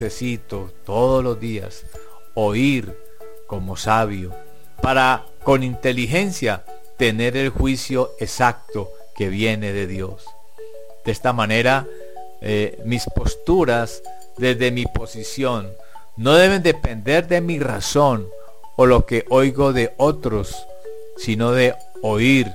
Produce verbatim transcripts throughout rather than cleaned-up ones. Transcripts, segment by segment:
necesito todos los días oír como sabio, para con inteligencia tener el juicio exacto que viene de Dios. De esta manera, eh, mis posturas desde mi posición no deben depender de mi razón o lo que oigo de otros, sino de oír,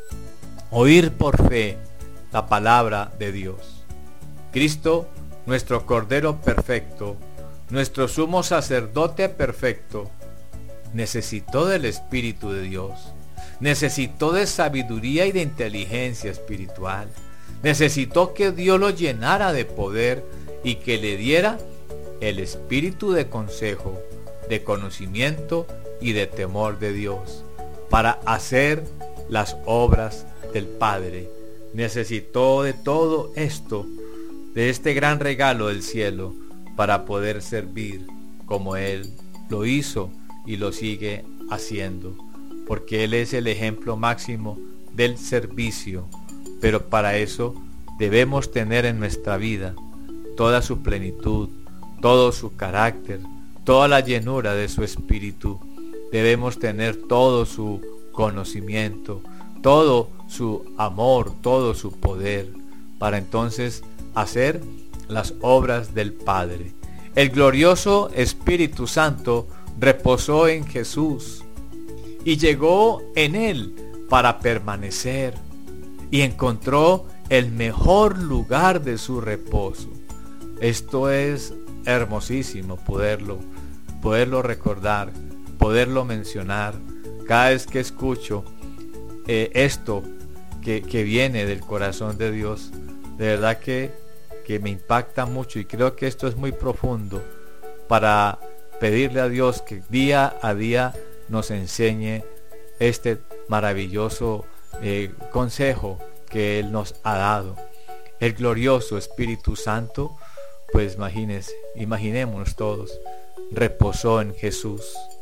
oír por fe la palabra de Dios. Cristo, nuestro Cordero perfecto, nuestro sumo sacerdote perfecto, necesitó del Espíritu de Dios, necesitó de sabiduría y de inteligencia espiritual, necesitó que Dios lo llenara de poder y que le diera el espíritu de consejo, de conocimiento y de temor de Dios, para hacer las obras del Padre. Necesitó de todo esto, de este gran regalo del cielo, para poder servir como Él lo hizo y lo sigue haciendo, porque Él es el ejemplo máximo del servicio. Pero para eso debemos tener en nuestra vida toda su plenitud, todo su carácter, toda la llenura de su espíritu. Debemos tener todo su conocimiento, todo su amor, todo su poder, para entonces hacer las obras del Padre. El glorioso Espíritu Santo reposó en Jesús y llegó en Él para permanecer, y encontró el mejor lugar de su reposo. Esto es hermosísimo poderlo, poderlo recordar, poderlo mencionar. Cada vez que escucho eh, esto que, que viene del corazón de Dios, de verdad que, que me impacta mucho, y creo que esto es muy profundo para pedirle a Dios que día a día nos enseñe este maravilloso eh, consejo que Él nos ha dado. El glorioso Espíritu Santo, pues imagínense, imaginémonos todos, reposó en Jesús.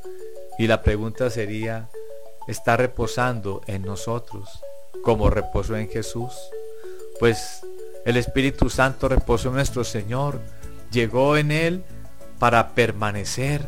Y la pregunta sería, ¿está reposando en nosotros como reposó en Jesús? Pues el Espíritu Santo reposó en nuestro Señor, llegó en Él para permanecer.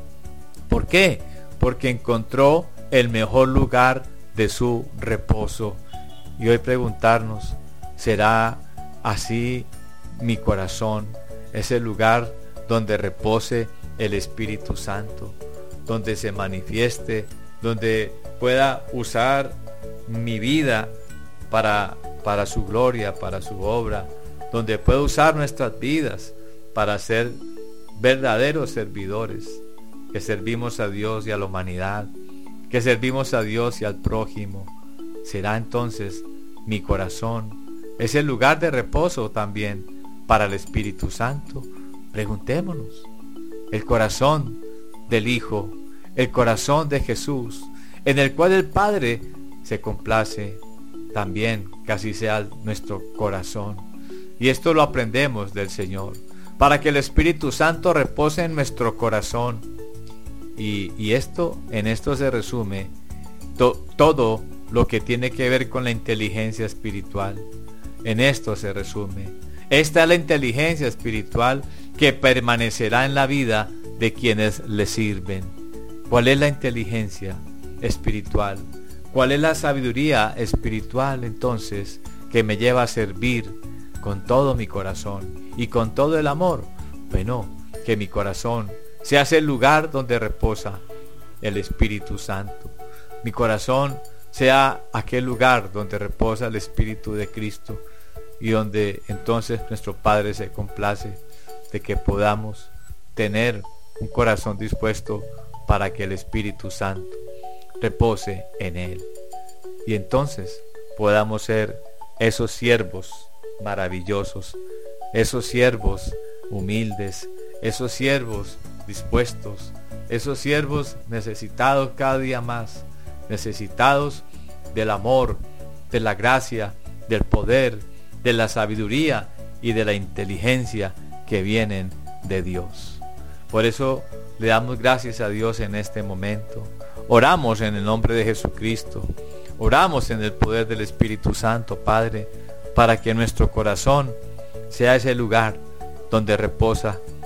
¿Por qué? Porque encontró el mejor lugar de su reposo. Y hoy preguntarnos, ¿será así mi corazón? Ese lugar donde repose el Espíritu Santo, donde se manifieste, donde pueda usar mi vida para, para su gloria, para su obra, donde pueda usar nuestras vidas para ser verdaderos servidores, que servimos a Dios y a la humanidad, que servimos a Dios y al prójimo. Será entonces mi corazón ese lugar de reposo también para el Espíritu Santo. Preguntémonos. El corazón del Hijo, el corazón de Jesús, en el cual el Padre se complace, también que así sea nuestro corazón. Y esto lo aprendemos del Señor, para que el Espíritu Santo repose en nuestro corazón. Y, y esto, en esto se resume to, todo lo que tiene que ver con la inteligencia espiritual. En esto se resume. Esta es la inteligencia espiritual que permanecerá en la vida de quienes le sirven. ¿Cuál es la inteligencia espiritual? ¿Cuál es la sabiduría espiritual entonces que me lleva a servir con todo mi corazón y con todo el amor? Bueno, que mi corazón sea ese lugar donde reposa el Espíritu Santo. Mi corazón sea aquel lugar donde reposa el Espíritu de Cristo, y donde entonces nuestro Padre se complace de que podamos tener un corazón dispuesto para que el Espíritu Santo repose en Él. Y entonces podamos ser esos siervos maravillosos, esos siervos humildes, esos siervos dispuestos, esos siervos necesitados cada día más, necesitados del amor, de la gracia, del poder, de la sabiduría y de la inteligencia que vienen de Dios. Por eso le damos gracias a Dios en este momento. Oramos en el nombre de Jesucristo. Oramos en el poder del Espíritu Santo, Padre, para que nuestro corazón sea ese lugar donde reposa